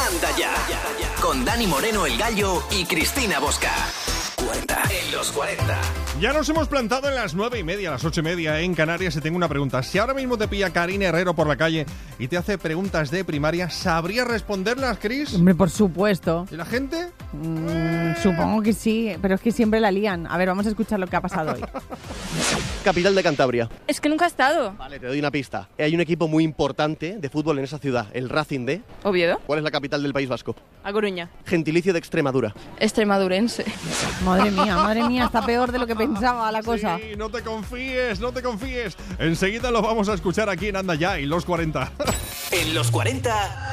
Anda Ya, con Dani Moreno el Gallo y Cristina Bosca. 40 en los 40. Ya nos hemos plantado en las 9:30, las 8:30 en Canarias y tengo una pregunta. Si ahora mismo te pilla Karina Herrero por la calle y te hace preguntas de primaria, ¿sabrías responderlas, Cris? Hombre, por supuesto. ¿Y la gente? Supongo que sí, pero es que siempre la lían. A ver, vamos a escuchar lo que ha pasado hoy. Capital de Cantabria. Es que nunca he estado. Vale, te doy una pista. Hay un equipo muy importante de fútbol en esa ciudad, el Racing de... ¿Oviedo? ¿Cuál es la capital del País Vasco? A Coruña. Gentilicio de Extremadura. Extremadurense. Madre mía, está peor de lo que pensaba la cosa. Sí, no te confíes. Enseguida lo vamos a escuchar aquí en Anda Ya y los 40. En los 40,